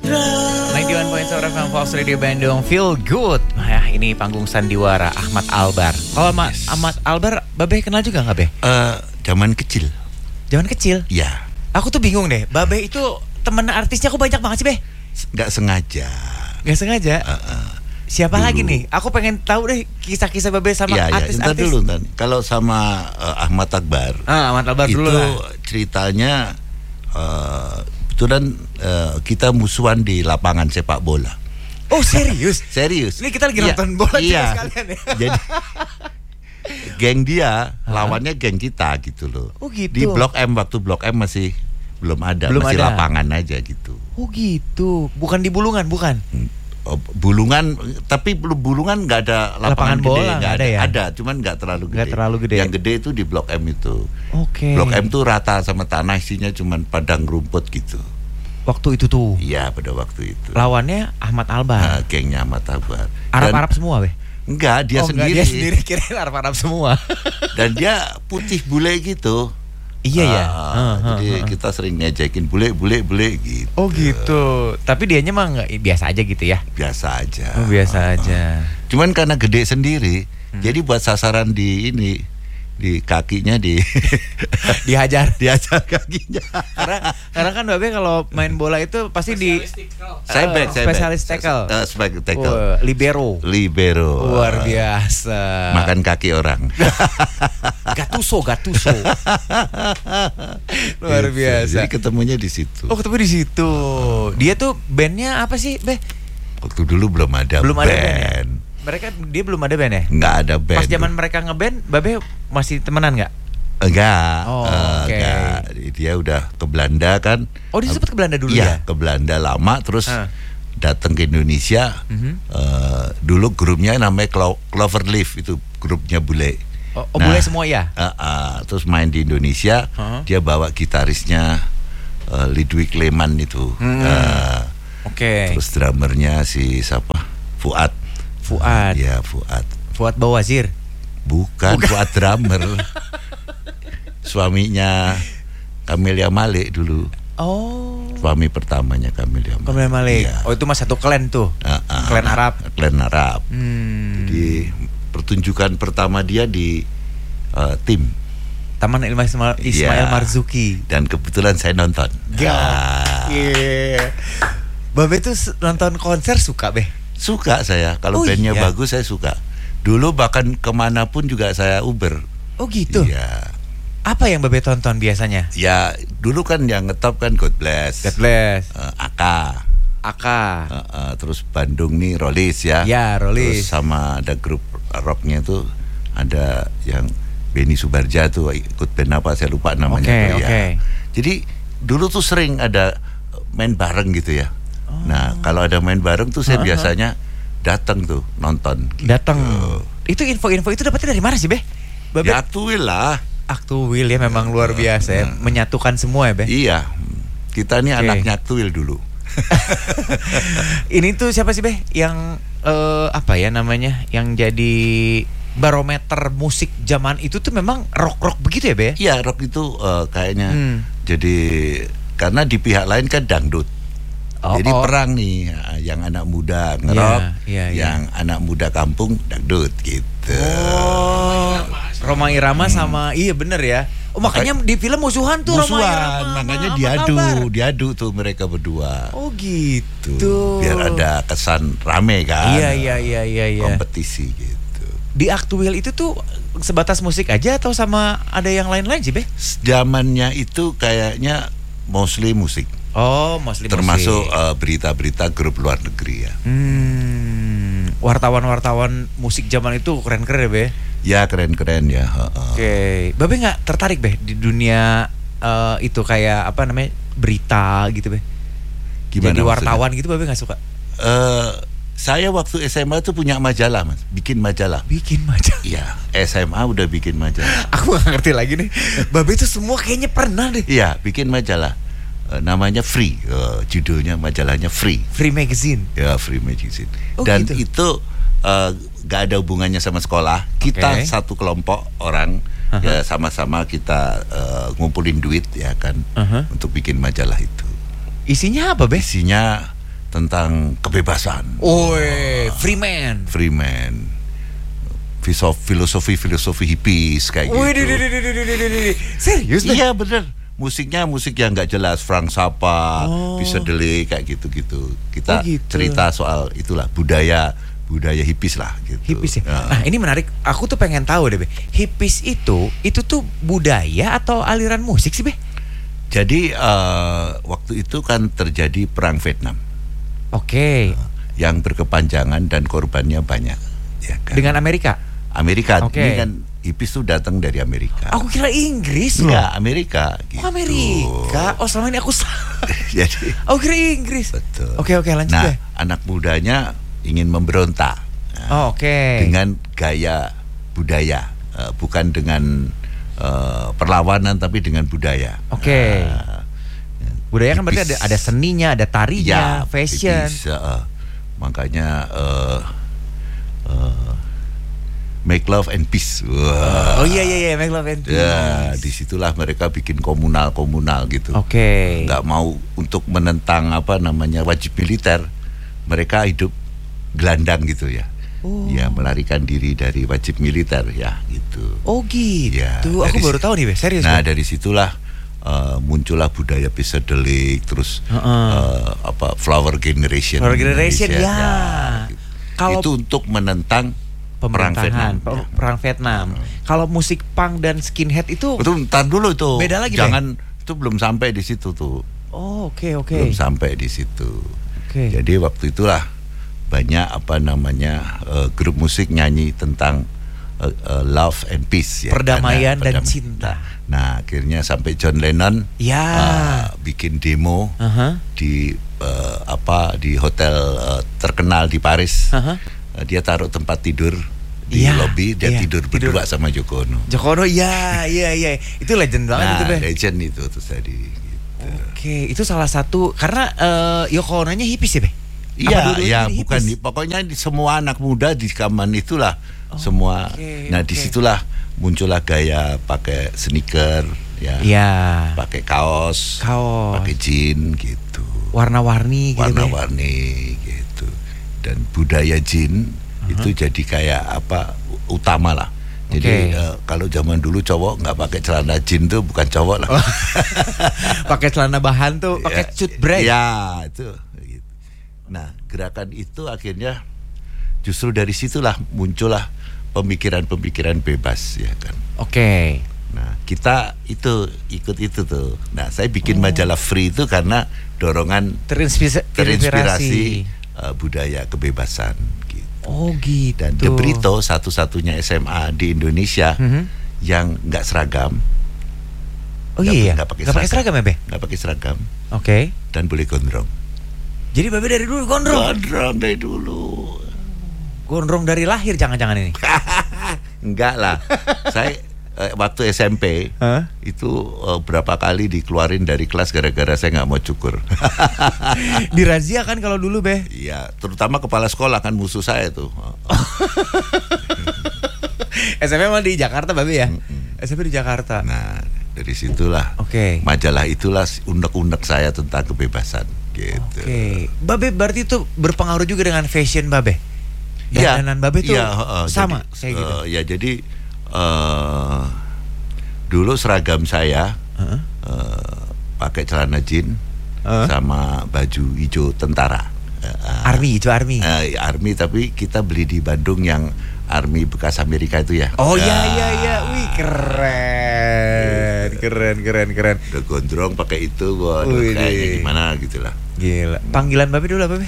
91.1 FM Fox Radio Bandung, Feel Good. Nah, ini panggung sandiwara Ahmad Albar. Kalau Ahmad Albar, Babe kenal juga nggak, Be? Zaman kecil. Zaman kecil? Ya. Aku tuh bingung deh, Babe itu temen artisnya aku banyak banget sih, Be. Nggak sengaja. Nggak sengaja? Siapa dulu. lagi nih? Aku pengen tahu deh kisah-kisah Babe sama artis-artis. Dulu, kalau sama Ahmad Akbar. Ahmad Albar dulu itu lah. ceritanya kebetulan kita musuhan di lapangan sepak bola. Oh, serius? Serius. Ini kita lagi nonton bola juga sekalian ya. Jadi geng dia lawannya geng kita gitu loh. Oh gitu. Di Blok M, waktu Blok M masih belum ada, masih lapangan aja gitu. Oh gitu. Bukan di Bulungan, bukan? Bulungan, tapi Bulungan nggak ada lapangan gede, bola nggak ada ya? Ada, cuman nggak terlalu gede. Nggak terlalu gede. Yang gede itu di Blok M itu. Oke. Blok M tuh rata sama tanah, isinya cuman padang rumput gitu. Waktu itu tuh. Iya, pada waktu itu. Lawannya Ahmad Albar. Gengnya Ahmad Albar. Arab-Arab semua, Be? Enggak, dia sendiri. Enggak, dia sendiri, kirain Arab-Arab semua. Dan dia putih bule gitu. Iya ya. Jadi kita sering ngejekin bule gitu. Oh gitu. Tapi dianya mah nggak, biasa aja gitu ya? Biasa aja. Oh, biasa aja. Cuman karena gede sendiri, jadi buat sasaran di kakinya dihajar kakinya. Karena kan Babe kalau main bola itu pasti di spesialis tackle. Libero. Luar biasa. Makan kaki orang. Gattuso. Luar biasa. Jadi ketemunya di situ. Oh, ketemu di situ. Dia tuh bandnya apa sih, Be? Waktu dulu belum ada band. Dia belum ada band ya? Nggak ada band. Pas zaman mereka ngeband, Babe masih temenan nggak? Enggak. Enggak. Dia udah ke Belanda kan. Oh, dia sempat ke Belanda dulu ya? Ke Belanda lama, terus datang ke Indonesia. Dulu grupnya namanya Cloverleaf, itu grupnya bule. Bule semua ya? Terus main di Indonesia, dia bawa gitarisnya Lidwig Lehman itu. Terus drummernya si siapa? Fuad. Ya, Fuad Bawazir. Bukan. Fuad drummer. Suaminya Camelia Malik dulu. Oh. Suami pertamanya Camelia Malik. Ya. Oh, itu mas satu klan tuh. Klan Arab. Klan Arab. Jadi pertunjukan pertama dia di tim Taman Ismail Marzuki. Dan kebetulan saya nonton. Babe tuh nonton konser suka, Be? Suka saya. Kalau bandnya bagus saya suka. Dulu bahkan kemanapun juga saya Uber. Oh gitu? Iya. Apa yang Babe tonton biasanya? Ya dulu kan yang ngetop kan God Bless. Aka. Terus Bandung nih Rollis ya. Ya, Rollis. Terus sama ada grup rocknya tuh, ada yang Benny Subarja tuh ikut band apa saya lupa namanya. Jadi dulu tuh sering ada main bareng gitu ya. Nah kalau ada main bareng tuh saya biasanya datang tuh nonton. Datang. Itu info-info itu dapetnya dari mana sih, Be? Babe? Ya Aktuil lah. Aktuil ya, memang luar biasa ya, menyatukan semua ya, Be. Iya. Kita nih anaknya Aktuil dulu. Ini tuh siapa sih, Be? Yang apa ya namanya? Yang jadi barometer musik zaman itu tuh memang rock begitu ya, Be? Iya, rock itu kayaknya jadi, karena di pihak lain kan dangdut. Jadi perang nih, yang anak muda ngerok, yang anak muda kampung dangdut gitu. Rhoma Irama sama bener ya. Oh, makanya di film musuhan tuh Rhoma Irama. Makanya diadu tuh mereka berdua. Oh gitu. Biar ada kesan rame kan. Iya. Kompetisi gitu. Di Aktuil itu tuh sebatas musik aja atau sama ada yang lain-lain sih, Be? Zamannya itu kayaknya mostly musik. Oh, mostly termasuk berita-berita grup luar negeri ya. Wartawan-wartawan musik zaman itu keren-keren ya, Be? Ya, keren-keren ya. Oke. Babe nggak tertarik, Be, di dunia itu kayak apa namanya, berita gitu, Be? Gimana? Jadi wartawan maksudnya? Gitu, Babe nggak suka? Saya waktu SMA tuh punya majalah, Mas. Bikin majalah. Iya, SMA udah bikin majalah. Aku nggak ngerti lagi nih. Babe itu semua kayaknya pernah deh. Iya, bikin majalah. Namanya Free, judulnya majalahnya Free Magazine. Ya, Free Magazine. Dan gitu? Itu gak ada hubungannya sama sekolah. Kita satu kelompok orang, ya sama-sama kita ngumpulin duit ya kan, untuk bikin majalah itu. Isinya apa, Be? Isinya tentang kebebasan. Free man. Filosofi hippies kayak gitu. Serius? Iya bener. Musiknya musik yang nggak jelas, Frank Zappa, Psychedelic kayak gitu-gitu. Kita cerita soal itulah budaya hippies lah gitu. Hippies ya. Nah, ini menarik. Aku tuh pengen tahu deh, Be. Hippies itu tuh budaya atau aliran musik sih, Be? Jadi waktu itu kan terjadi perang Vietnam. Yang berkepanjangan dan korbannya banyak. Ya kan? Dengan Amerika. Ini kan hippies tuh datang dari Amerika. Aku kira Inggris loh. Enggak, Amerika gitu. Amerika. Selama ini aku Jadi aku kira Inggris. Betul. Oke, lanjut deh. Anak mudanya ingin memberontak. Dengan gaya budaya, bukan dengan perlawanan tapi dengan budaya. Budaya kan berarti ada seninya, ada tarinya, fashion. Makanya Make Love and Peace. Iya, Make Love and Peace. Ya, disitulah mereka bikin komunal gitu. Nggak mau untuk menentang wajib militer. Mereka hidup gelandang gitu ya. Ya, melarikan diri dari wajib militer ya gitu. Gitu. Ya, aku baru tahu nih, serius. Nah, dari situlah muncullah budaya psychedelic, terus Flower Generation. Ya. Gitu. Itu untuk menentang Perang Vietnam. Kalau musik punk dan skinhead itu ntar dulu itu. Beda lagi. Jangan itu belum sampai di situ tuh. Oke. Belum sampai di situ. Jadi waktu itulah banyak grup musik nyanyi tentang love and peace ya. Perdamaian dan cinta. Nah, akhirnya sampai John Lennon bikin demo di hotel terkenal di Paris. Dia taruh tempat tidur di lobby, dia tidur berdua sama Yoko Ono. Iya. Itu legend banget itu, Be. Legend itu terus tadi gitu. Itu salah satu karena Yoko Ono-nya hippies ya, Be? Iya, bukan pokoknya semua anak muda di zaman itulah semua. Nah, disitulah muncullah gaya pakai sneaker ya. Pakai kaos, pakai jeans gitu. Warna-warni gitu. Dan budaya jin itu jadi kayak utama lah. Jadi kalau zaman dulu cowok nggak pakai celana jin tuh bukan cowok lah. Pakai celana bahan tuh, pakai cut bray. Ya itu. Nah, gerakan itu akhirnya justru dari situlah muncullah pemikiran-pemikiran bebas ya kan. Nah, kita itu ikut itu tuh. Nah, saya bikin majalah Free itu karena dorongan terinspirasi budaya kebebasan gitu. Gitu. Dan The Brito satu-satunya SMA di Indonesia yang nggak seragam. Nggak pakai seragam ya, Be? Nggak pakai seragam. Dan boleh gondrong. Jadi Babe dari dulu gondrong? Gondrong dari dulu. Gondrong dari lahir jangan-jangan ini? Enggak lah. Saya waktu SMP itu berapa kali dikeluarin dari kelas gara-gara saya nggak mau cukur. Dirazia kan kalau dulu, Be? Iya, terutama kepala sekolah kan musuh saya tuh. SMP mah di Jakarta, Babe ya? SMP di Jakarta. Nah, dari situlah majalah itulah unek-unek saya tentang kebebasan gitu. Babe berarti itu berpengaruh juga dengan fashion Babe? Dandanan Babe tuh sama kayak gitu? Ya, jadi dulu seragam saya pakai celana jeans sama baju hijau tentara. Hijau army. Army, tapi kita beli di Bandung yang army bekas Amerika itu ya. Iya. Wih, keren. Udah gondrong pakai itu, waduh kayaknya gimana gitulah. Gila. Panggilan Babe dulu apa, Be?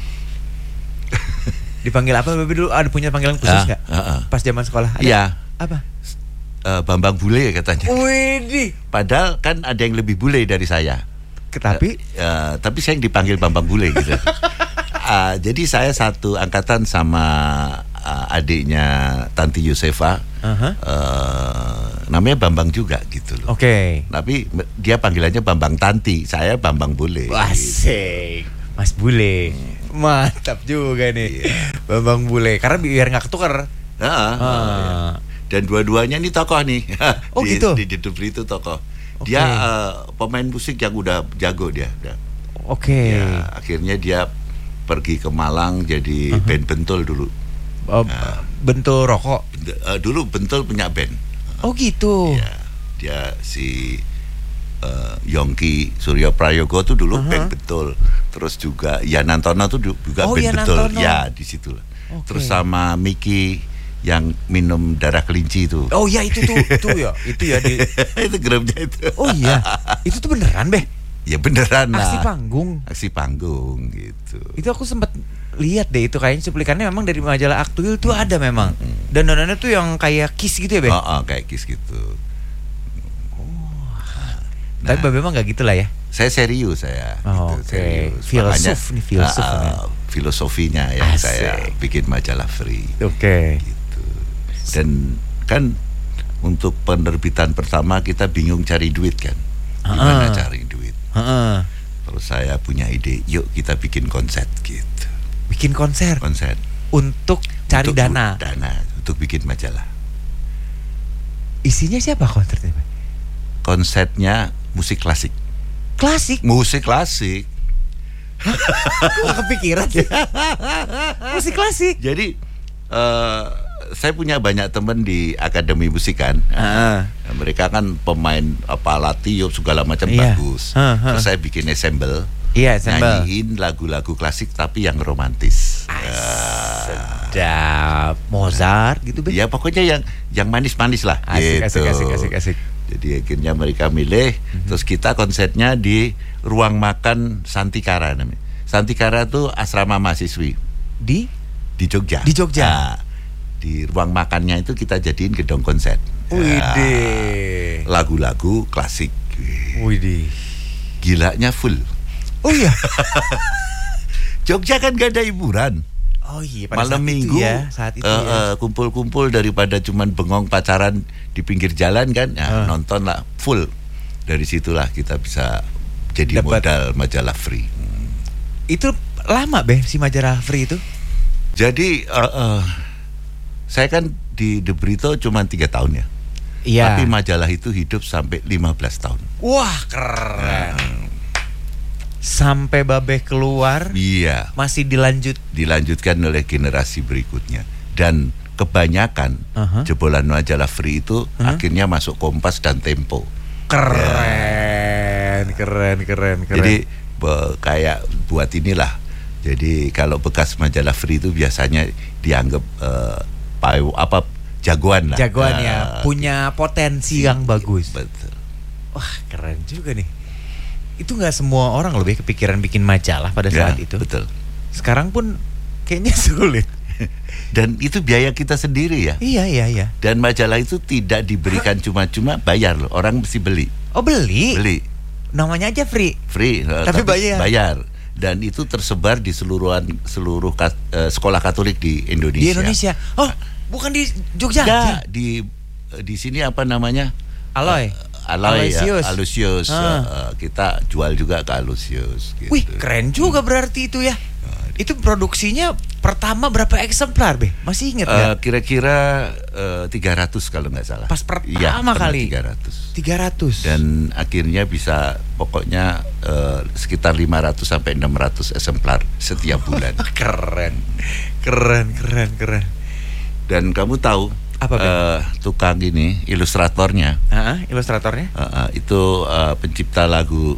Dipanggil apa Babe dulu? Ada punya panggilan khusus nggak? Pas zaman sekolah? Iya. Apa? Bambang Bule katanya. Widih. Padahal kan ada yang lebih bule dari saya. Tapi saya yang dipanggil Bambang Bule gitu. Jadi saya satu angkatan sama adiknya Tanti Yosefa. Namanya Bambang juga gitu loh. Tapi dia panggilannya Bambang Tanti, saya Bambang Bule. Asik. Mas Bule. Mantap juga nih. Bambang Bule. Karena biar nggak ketukar. Dan dua-duanya ini tokoh nih. Gitu. Di Dupli itu tokoh. Dia pemain musik yang udah jago dia. Ya, akhirnya dia pergi ke Malang jadi band Bentul dulu. Bentul rokok. Dulu Bentul punya band. Oh gitu. Iya, dia si Yongki Suryo Prayogo tuh dulu band Bentul. Terus juga Yanantono tuh juga band Bentul. Ya, di situ lah. Okay. Terus sama Miki yang minum darah kelinci itu. Oh iya itu ya itu grupnya itu. Oh iya, itu tuh beneran Beh? Ya beneran lah. Aksi panggung gitu. Itu aku sempat lihat deh, itu kayaknya cuplikannya memang dari majalah Aktuil tuh ada memang. Dan dananya tuh yang kayak Kiss gitu ya Beh? Kayak Kiss gitu. Tapi Babe memang nggak gitu lah ya? Saya serius gitu, serius. Filosof filosofinya yang saya bikin majalah free. Oke. Gitu. Dan kan untuk penerbitan pertama kita bingung cari duit kan. Gimana cari duit? Terus saya punya ide, yuk kita bikin konser gitu. Bikin konser? Konser. Untuk cari dana? Dana, untuk bikin majalah. Isinya siapa konsernya? Konsepnya musik klasik. Klasik? Musik klasik. Aku gak kepikiran sih. Musik klasik. Jadi saya punya banyak teman di akademi musik kan. Mereka kan pemain alat tiup segala macam bagus. Terus saya bikin ensemble. Nyanyiin lagu-lagu klasik tapi yang romantis. Sedap. Mozart gitu Be? Ya pokoknya yang manis-manis lah. Asik. Jadi akhirnya mereka milih. Terus kita konsernya di ruang makan Santikara namanya. Santikara itu asrama mahasiswi di Jogja. Di Jogja. Nah, di ruang makannya itu kita jadiin gedung konser. Widih. Lagu-lagu klasik. Widih. Gilanya full. Oh iya. Jogja kan gak ada hiburan. Oh iya, malam minggu saat itu kumpul-kumpul daripada cuman bengong pacaran di pinggir jalan kan, nonton lah full. Dari situlah kita bisa jadi modal majalah free. Itu lama Beh si majalah free itu? Jadi saya kan di The Brito cuma 3 tahun ya. Iya. Tapi majalah itu hidup sampai 15 tahun. Wah keren. Sampai Babe keluar, masih dilanjutkan oleh generasi berikutnya. Dan kebanyakan jebolan majalah free itu akhirnya masuk Kompas dan Tempo. Keren. Jadi kayak buat inilah. Jadi kalau bekas majalah free itu biasanya dianggap jagoan lah. Jagoan ya, punya potensi yang bagus. Betul. Wah keren juga nih. Itu nggak semua orang lebih kepikiran bikin majalah pada saat itu. Betul. Sekarang pun kayaknya sulit. Dan itu biaya kita sendiri ya. Iya. Dan majalah itu tidak diberikan cuma-cuma, bayar loh. Orang mesti beli. Oh beli? Beli. Namanya aja free. Tapi bayar. Dan itu tersebar di seluruh sekolah Katolik di Indonesia. Di Indonesia. Oh, bukan di Jogja. Enggak, di sini apa namanya? Aloysius. Kita jual juga ke Aloysius gitu. Wih, keren juga berarti itu ya. Itu produksinya pertama berapa eksemplar, Be? Masih ingat nggak? Kira-kira 300 kalau nggak salah. Pas pertama kali 300. Dan akhirnya bisa pokoknya sekitar 500 sampai 600 eksemplar setiap bulan. Keren. Dan kamu tahu apa tukang ini ilustratornya? Ilustratornya? Itu pencipta lagu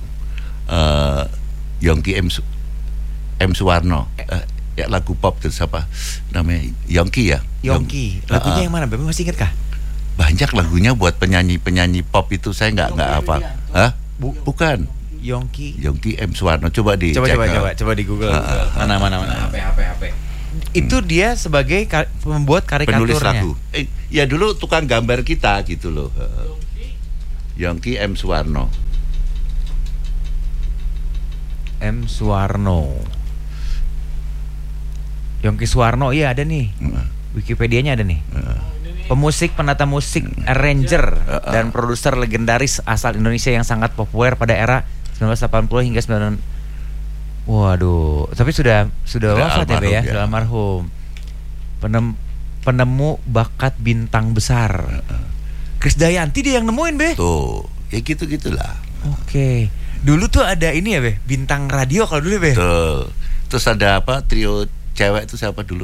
Yongki M Suwarno. Ya lagu pop itu siapa namanya? Yongki ya. Yongki. Lagunya yang mana? Bapak masih ingat kah? Banyak lagunya buat penyanyi pop itu, saya nggak hafal. Bukan. Yongki M Suwarno. Coba di Google. Mana. HP. Itu dia sebagai pembuat karikaturnya. Penulis lagu. Ya dulu tukang gambar kita gitu loh. Yongki M Suwarno. Yongki Suwarno, iya ada nih. Wikipedianya ada nih. Pemusik, penata musik, arranger dan produser legendaris asal Indonesia yang sangat populer pada era 1980 hingga 90. Waduh, tapi sudah wafat ya, Be ya, sudah almarhum. Penemu bakat bintang besar. Krisdayanti dia yang nemuin, Be. Tuh, ya gitu-gitulah. Oke. Dulu tuh ada ini ya, Be, bintang radio kalau dulu, Be. Betul. Terus ada apa? Trio cewek itu siapa dulu?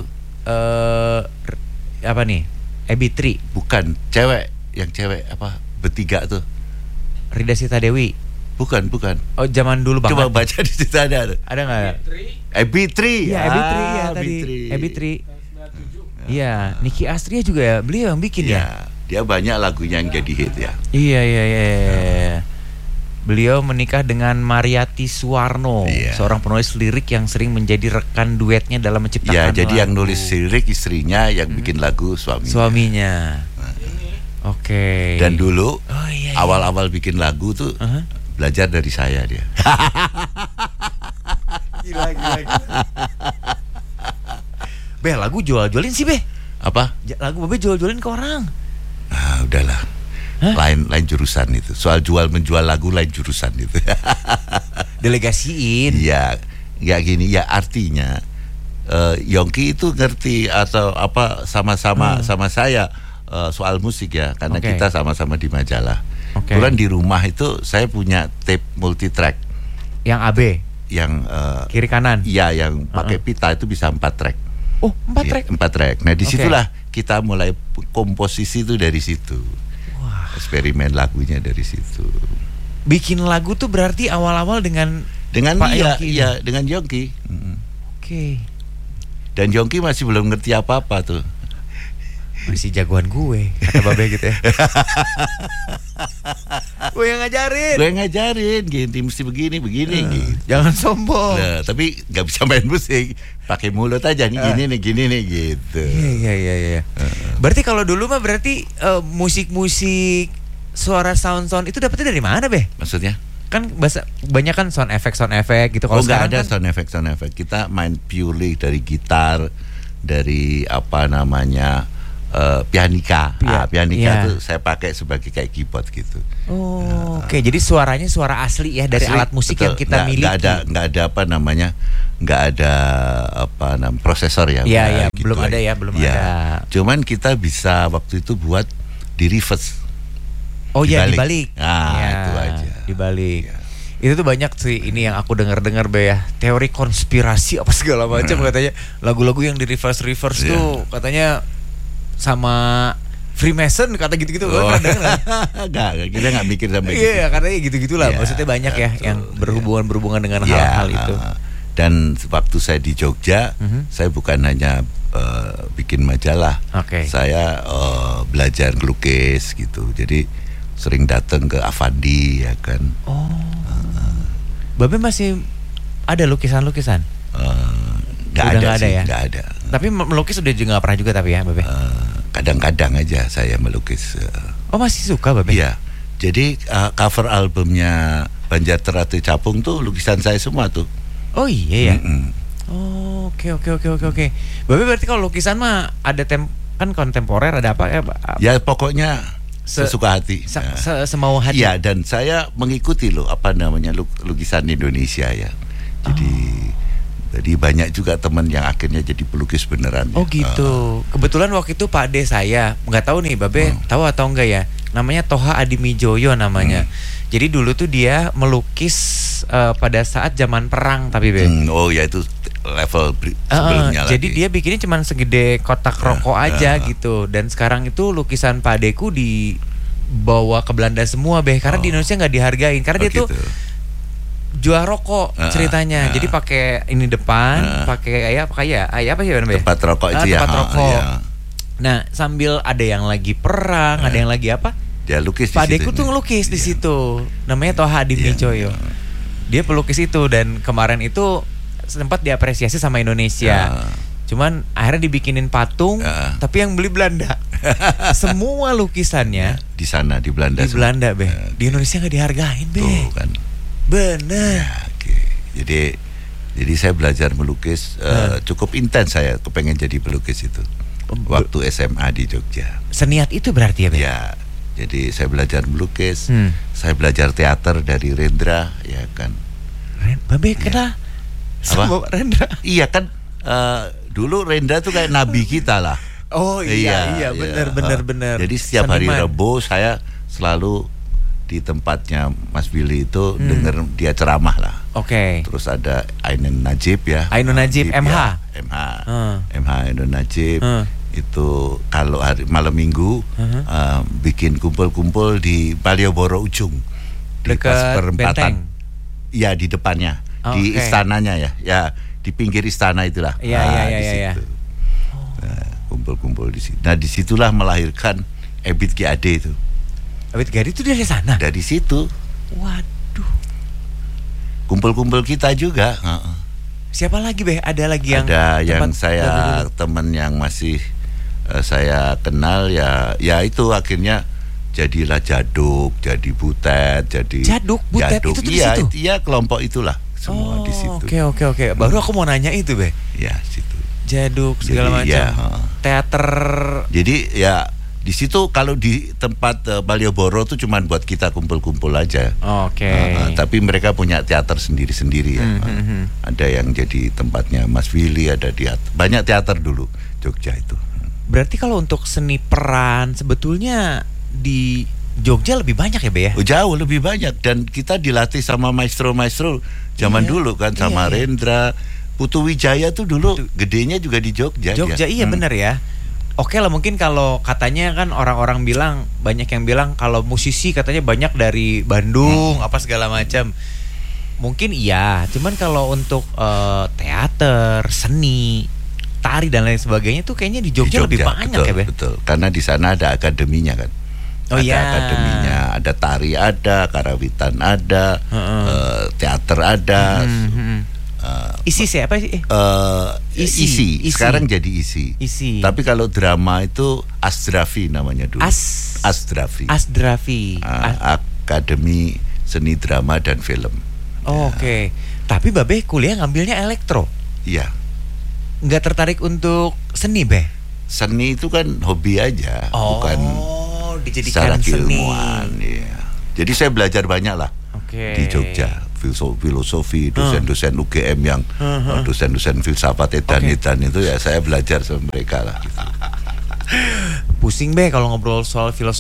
Apa nih? Ebitri. Bukan, cewek. Yang cewek apa? Bertiga tuh. Rida Sita Dewi. Bukan. Oh, zaman dulu banget. Coba baca di situ ada. Ada enggak? Ebitri. Iya, Ebitri ya tadi. Ebitri. Iya, Niki Astria juga ya. Beliau yang bikin ya. Dia banyak lagunya yang jadi hit ya. Iya. Beliau menikah dengan Mariati Suwarno, seorang penulis lirik yang sering menjadi rekan duetnya dalam menciptakan lagu. Jadi yang nulis lirik istrinya, yang bikin lagu suaminya. Oke. Dan dulu awal-awal bikin lagu tuh belajar dari saya dia. Gila. Beh, lagu jual-jualin sih, Beh. Apa? Lagu Babe jual-jualin ke orang. Udahlah. Lain jurusan itu. Soal menjual lagu lain jurusan itu. Delegasiin. Iya, nggak gini ya, artinya Yongki itu ngerti atau apa sama saya soal musik ya, karena kita sama-sama di majalah. Kemudian di rumah itu saya punya tape multitrack. Yang AB. Yang kiri kanan. Iya, yang pakai pita itu bisa 4 track. Oh, 4 track. 4 track. Nah, disitulah kita mulai komposisi itu dari situ. Wah. Eksperimen lagunya dari situ. Bikin lagu tuh berarti awal-awal dengan Pak Yongki. Iya, dengan Yongki. Oke. Dan Yongki masih belum ngerti apa-apa tuh. Masih jagoan gue, kata Babe gitu ya. Gue yang ngajarin, gini mesti begini gitu. Jangan sombong. Nah, tapi nggak bisa main musik, pakai mulut aja nih, gini nih gitu. Iya. Berarti kalau dulu mah berarti musik-musik, suara sound itu dapetnya dari mana, Beh? Maksudnya? Kan banyak kan sound effect gitu. Kalau nggak ada kan sound effect. Kita main purely dari gitar, dari apa namanya? Pianika itu saya pakai sebagai kayak keyboard gitu. Oke. Jadi suaranya suara asli ya dari alat musik yang kita miliki. Nggak ada apa namanya, prosesor ya. Iya, gitu belum ada. Cuman kita bisa waktu itu buat di reverse. Dibalik. Itu aja. Dibalik. Itu tuh banyak sih ini yang aku dengar Be ya, teori konspirasi apa segala macam katanya lagu-lagu yang di reverse tuh katanya sama Freemason kata gitu-gitu. Enggak, kita nggak mikir sampai gitu. Iya, katanya gitu-gitulah. Maksudnya banyak ya yang berhubungan dengan hal-hal itu. Dan waktu saya di Jogja, saya bukan hanya bikin majalah. Saya belajar ngelukis gitu. Jadi sering datang ke Avandi ya kan. Babe masih ada lukisan-lukisan? Nggak ada. Tapi melukis udah juga nggak pernah juga tapi ya, Babe? Kadang-kadang aja saya melukis. Masih suka, Babe? Iya. Jadi cover albumnya Banjar Teratu Capung tuh lukisan saya semua tuh. Oh iya ya. Oke. Babe berarti kalau lukisan mah ada kan kontemporer, ada apa ya? Ya pokoknya sesuka hati. Semau hati. Iya, dan saya mengikuti lukisan Indonesia ya. Jadi banyak juga teman yang akhirnya jadi pelukis beneran. Gitu. Kebetulan waktu itu Pak Ade saya, nggak tahu nih Babe tahu atau enggak ya, namanya Toha Adimijoyo namanya. Jadi dulu tuh dia melukis pada saat zaman perang tapi Be. Itu level sebelumnya lagi. Jadi dia bikinnya cuma segede kotak rokok aja gitu. Dan sekarang itu lukisan Pak Adeku dibawa ke Belanda semua Be, karena di Indonesia nggak dihargain karena dia tuh jual rokok ceritanya. Jadi pakai ini depan, pakai apa sih Be? Tempat rokok itu tempat rokok. Nah, sambil ada yang lagi perang, ada yang lagi apa? Dia lukis Pak Adeku tuh ngelukis di situ. Namanya Toha Adimijoyo. Dia pelukis itu dan kemarin itu sempat diapresiasi sama Indonesia. Cuman akhirnya dibikinin patung, tapi yang beli Belanda. Semua lukisannya di sana di Belanda. Di Belanda, Be. Di Indonesia nggak dihargain, Be. Tuh kan. Bener. Jadi saya belajar melukis cukup intens. Saya kepengen jadi pelukis itu waktu SMA di Jogja. Seniat itu berarti ya, Be? Ya. Jadi saya belajar melukis, saya belajar teater dari Rendra, ya kan. Babe kena sama Rendra? Iya kan, dulu Rendra tuh kayak nabi kita lah. Iya, benar. Jadi setiap hari Rebo saya selalu di tempatnya Mas Billy itu denger dia ceramah lah. Terus ada Ainun Najib ya. Ainun Najib, MH. Ya, MH Ainun Najib. Itu kalau malam Minggu bikin kumpul-kumpul di Malioboro Ujung. Di pas perempatan. Ya, di depannya. Di istananya ya. Ya, di pinggir istana itulah. Iya. Nah, kumpul-kumpul di situ. Nah, disitulah melahirkan Ebit GAD itu. Ebit GAD itu dari sana? Dari situ. Waduh. Kumpul-kumpul kita juga. Siapa lagi Ada lagi yang? Ada yang saya teman yang masih saya kenal ya itu akhirnya jadilah Jaduk, jadi Butet, jadi Jaduk itu di situ. Iya, kelompok itulah semua di situ. Oke. Baru aku mau nanya itu, Ya, situ. Jaduk segala macam. Teater. Jadi ya di situ kalau di tempat Malioboro tuh cuman buat kita kumpul-kumpul aja. Tapi mereka punya teater sendiri-sendiri ya. Ada yang jadi tempatnya Mas Willy, ada banyak teater dulu Jogja itu. Berarti kalau untuk seni peran sebetulnya di Jogja lebih banyak ya, Jauh lebih banyak, dan kita dilatih sama maestro-maestro zaman dulu kan, sama Rendra, Putu Wijaya tuh dulu gedenya juga di Jogja. Iya benar ya. Oke lah, mungkin kalau katanya kan orang-orang bilang, banyak yang bilang kalau musisi katanya banyak dari Bandung apa segala macam. Mungkin iya, cuman kalau untuk teater, seni, tari dan lain sebagainya tuh kayaknya di Jogja lebih banyak, betul, ya, betul. Karena di sana ada akademinya kan. Akademinya, ada tari, ada karawitan, ada teater, ada. ISI siapa sih? ISI. Sekarang jadi ISI. Tapi kalau drama itu Asdrafi namanya dulu. Asdrafi. Akademi Seni Drama dan Film. Oke. Tapi Babe kuliah ngambilnya elektro. Iya. Nggak tertarik untuk seni, Seni itu kan hobi aja, bukan dijadikan secara keilmuan. Ya. Jadi saya belajar banyak lah di Jogja. Filosofi, dosen-dosen UGM yang dosen-dosen filsafat edan itu ya saya belajar sama mereka lah gitu. Pusing kalau ngobrol soal filosofi